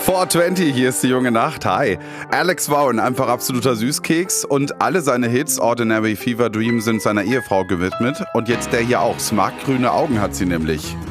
420, hier ist die junge Nacht. Hi. Alex Vaughn, einfach absoluter Süßkeks. Und alle seine Hits, Ordinary, Fever Dream, sind seiner Ehefrau gewidmet. Und jetzt der hier auch. Smartgrüne Augen hat sie nämlich.